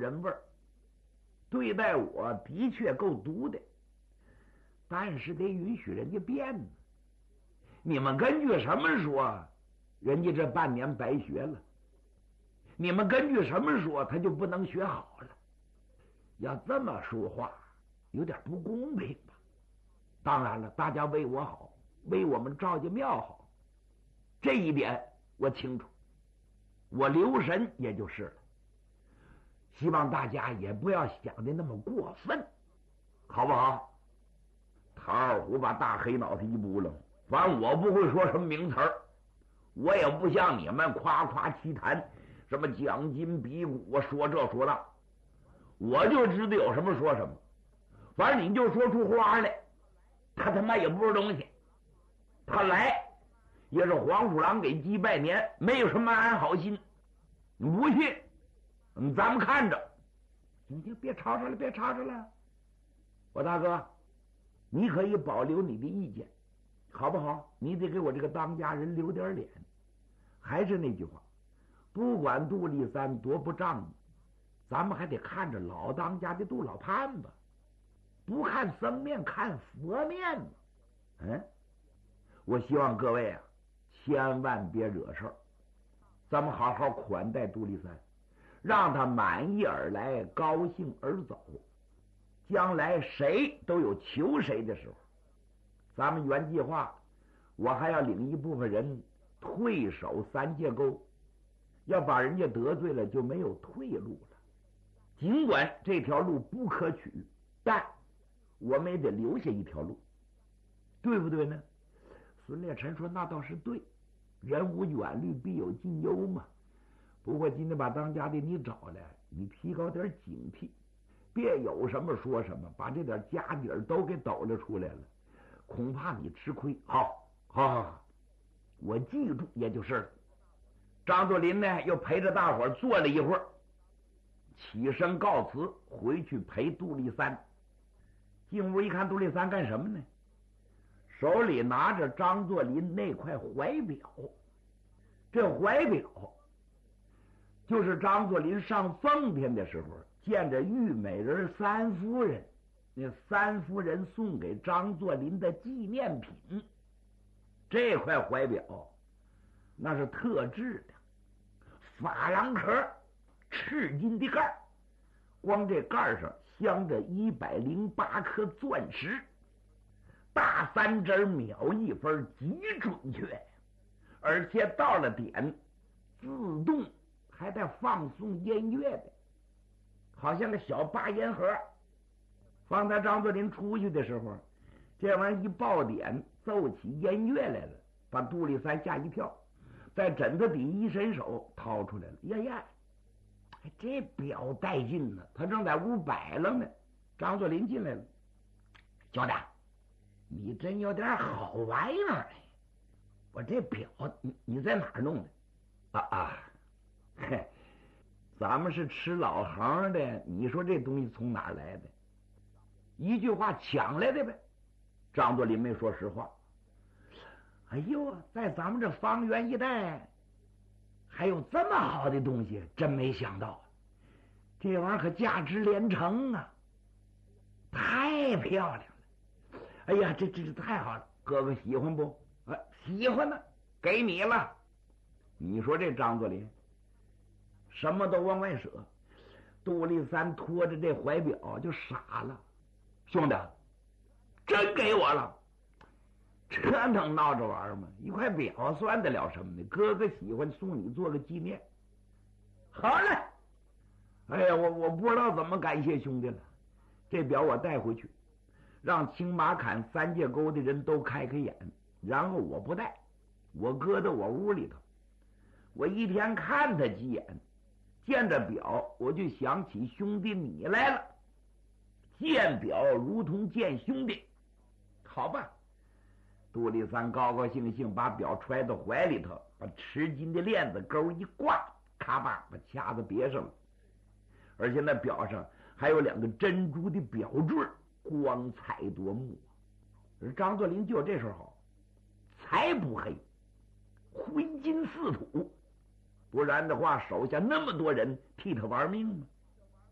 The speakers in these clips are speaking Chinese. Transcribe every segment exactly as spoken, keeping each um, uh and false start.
人味儿，对待我的确够毒的，但是得允许人家变呢。你们根据什么说人家这半年白学了？你们根据什么说他就不能学好了？要这么说话有点不公平吧？当然了，大家为我好，为我们赵家庙好，这一点我清楚，我留神也就是了。希望大家也不要想的那么过分，好不好？唐二虎把大黑脑袋一拨楞，反正我不会说什么名词儿，我也不像你们夸夸其谈，什么奖金比武，我说这说那，我就知道有什么说什么。反正你就说出花来，他他妈也不是东西，他来也是黄鼠狼给鸡拜年，没有什么安好心。你不信，咱们看着。行行，别吵吵了，别吵吵了。我大哥，你可以保留你的意见，好不好？你得给我这个当家人留点脸。还是那句话，不管杜立三多不仗义，咱们还得看着老当家的杜老潘吧，不看僧面看佛面呢。嗯，我希望各位啊，千万别惹事儿，咱们好好款待杜立三，让他满意而来，高兴而走。将来谁都有求谁的时候。咱们原计划，我还要领一部分人退守三界沟，要把人家得罪了就没有退路了。尽管这条路不可取，但我们也得留下一条路，对不对呢？孙烈臣说那倒是对，人无远虑必有近忧嘛。不过今天把当家的你找来，你提高点警惕，别有什么说什么，把这点家底儿都给抖了出来了，恐怕你吃亏。好，好，好，好，我记住，也就是了。张作霖呢，又陪着大伙儿坐了一会儿，起身告辞，回去陪杜立三。进屋一看，杜立三干什么呢？手里拿着张作霖那块怀表。这怀表就是张作霖上奉天的时候见着玉美人三夫人，那三夫人送给张作霖的纪念品。这块怀表那是特制的，珐琅壳，赤金的盖儿，光这盖儿上镶着一百零八颗钻石，大三针秒一分，极准确，而且到了点自动还带放送音乐的，好像个小八音盒。方才张作霖出去的时候，这玩意儿一爆点，奏起音乐来了，把杜立三吓一跳，在枕头底一伸手掏出来了。呀呀，这表带劲呢！他正在屋摆了呢。张作霖进来了，兄弟，你真有点好玩意儿。我这表你你在哪儿弄的？啊啊，嘿，咱们是吃老行的，你说这东西从哪儿来的？一句话抢来的呗。张作霖没说实话。哎呦，在咱们这方圆一带还有这么好的东西，真没想到。这玩意儿可价值连城啊，太漂亮了。哎呀，这这这太好了，哥哥喜欢不？啊，喜欢呢，给你了。你说这张作霖什么都往外舍。杜立三拖着这怀表就傻了，兄弟，真给我了？这能闹着玩吗？一块表算得了什么呢？哥哥喜欢，送你做个纪念。好嘞。哎呀，我我不知道怎么感谢兄弟了。这表我带回去，让青马坎三界沟的人都开开眼。然后我不带，我搁到我屋里头。我一天看他几眼，见着表我就想起兄弟你来了。见表如同见兄弟。好吧。杜立三高高兴兴把表揣到怀里头，把持金的链子钩一挂，咔吧把卡子别上了。而且那表上还有两个珍珠的表坠，光彩夺目。而张作霖就这时候好，才不黑，挥金似土，不然的话手下那么多人替他玩命吗？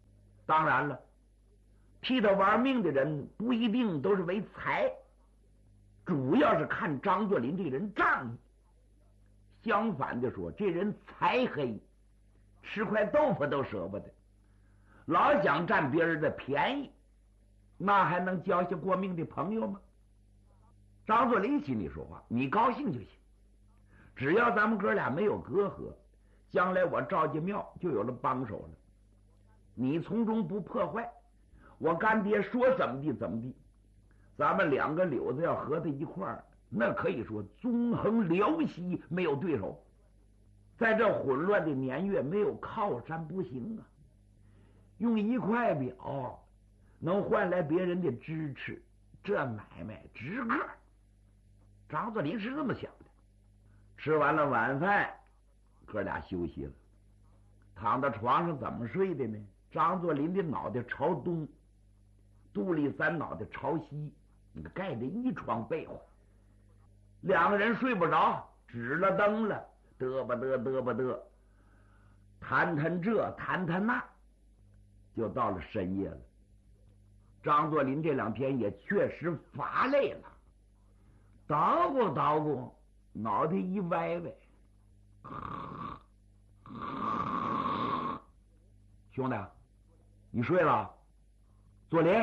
当然了，替他玩命的人不一定都是为财，主要是看张作霖这人仗义。相反的说，这人财黑，吃块豆腐都舍不得，老想占别人的便宜，那还能交下过命的朋友吗？张作霖心里说话，你高兴就行，只要咱们哥俩没有隔阂，将来我赵家庙就有了帮手了。你从中不破坏，我干爹说怎么地怎么地，咱们两个柳子要合在一块儿，那可以说纵横辽西，没有对手。在这混乱的年月，没有靠山不行啊。用一块表能换来别人的支持，这买卖值个。张作霖是这么想的。吃完了晚饭，哥俩休息了，躺到床上怎么睡的呢？张作霖的脑袋朝东，杜立三脑袋朝西，盖着一床被窝。两个人睡不着，指了灯了，嘚吧嘚嘚吧嘚，谈谈这谈谈那，就到了深夜了。张作霖这两天也确实乏累了，捣鼓捣鼓，脑袋一歪歪，兄弟，你睡了？作霖，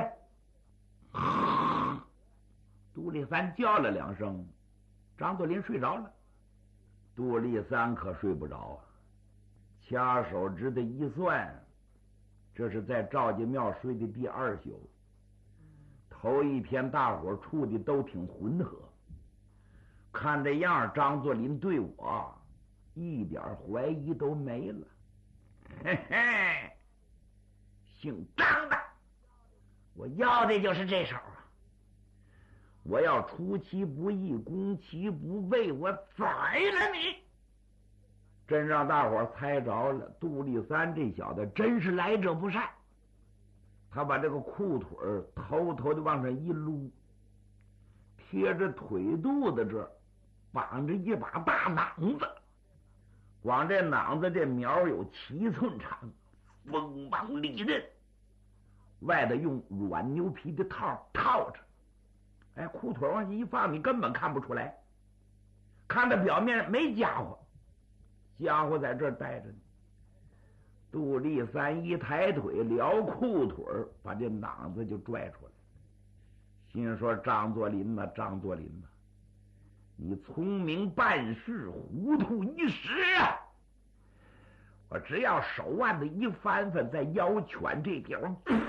杜立三叫了两声，张作霖睡着了。杜立三可睡不着啊，掐手指头一算，这是在赵家庙睡的第二宿。头一天大伙处的都挺浑和，看这样张作霖对我一点怀疑都没了。嘿嘿，姓张的，我要的就是这手啊！我要出其不意，攻其不备，我宰了你！真让大伙猜着了，杜立三这小子真是来者不善。他把这个裤腿偷偷的往上一撸，贴着腿肚子这儿绑着一把大囊子，光这囊子这苗有七寸长，锋芒利刃，外头用软牛皮的套套着。哎，裤腿往下一放，你根本看不出来，看到表面没家伙，家伙在这儿待着呢。杜立三一抬腿撩裤腿，把这囊子就拽出来，心说张作霖呐，张作霖呐，你聪明办事，糊涂一时啊！我只要手腕子一翻翻，在腰圈这地方，这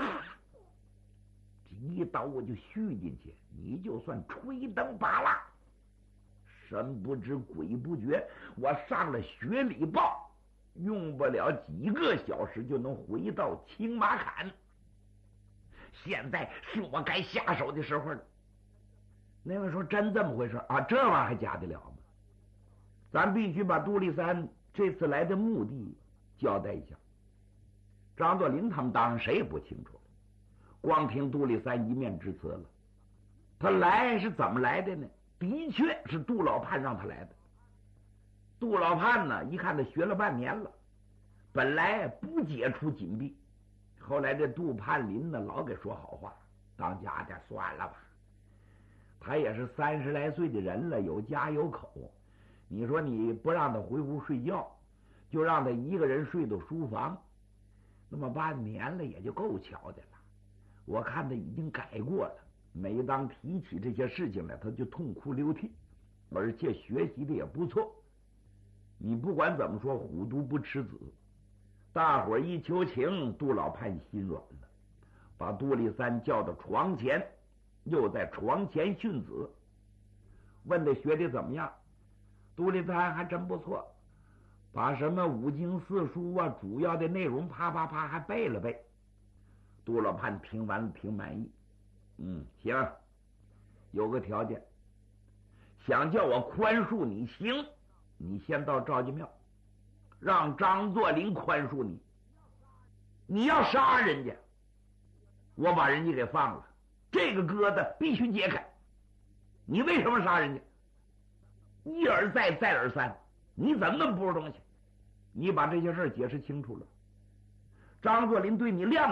一刀我就续进去，你就算吹灯拔蜡。神不知鬼不觉，我上了雪里豹，用不了几个小时就能回到青马坎。现在是我该下手的时候了。那位说真这么回事啊？这玩意儿还假得了吗？咱必须把杜立三这次来的目的交代一下。张作霖他们当然谁也不清楚了，光听杜立三一面之词了。他来是怎么来的呢？的确是杜老判让他来的。杜老判呢，一看他学了半年了，本来不解除紧闭，后来这杜盼林呢老给说好话，当家的算了吧，他也是三十来岁的人了，有家有口，你说你不让他回屋睡觉，就让他一个人睡到书房，那么半年了也就够瞧的了。我看他已经改过了，每当提起这些事情来，他就痛哭流涕，而且学习的也不错。你不管怎么说，虎毒不吃子。大伙一求情，杜老判心软了，把杜立三叫到床前，又在床前训子，问他学的怎么样。杜立三还真不错，把什么五经四书啊，主要的内容啪啪啪还背了背。杜老判听完了挺满意，嗯，行，有个条件，想叫我宽恕你行，你先到赵家庙，让张作霖宽恕你。你要杀人家，我把人家给放了，这个疙瘩必须解开。你为什么杀人家？一而再，再而三，你怎么那么不是东西？你把这些事解释清楚了，张作霖对你谅